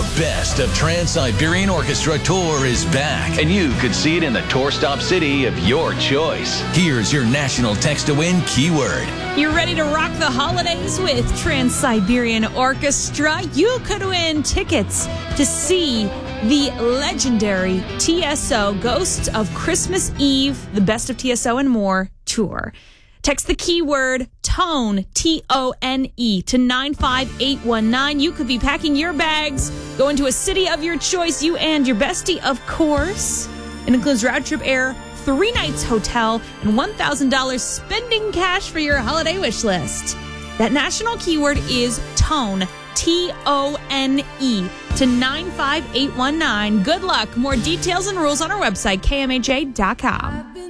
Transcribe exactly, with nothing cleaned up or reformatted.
best of Trans-Siberian Orchestra Tour is back, and you could see it in the tour stop city of your choice. Here's your national text-to-win keyword. You're ready to rock the holidays with Trans-Siberian Orchestra. You could win tickets to see the legendary T S O Ghosts of Christmas Eve, the Best of T S O and More tour. Text the keyword TONE, T O N E, to nine five eight one nine. You could be packing your bags, going to a city of your choice, you and your bestie, of course. It includes round trip air, three nights hotel, and one thousand dollars spending cash for your holiday wish list. That national keyword is TONE, T O N E, to nine five eight one nine. Good luck. More details and rules on our website, K M H A dot com.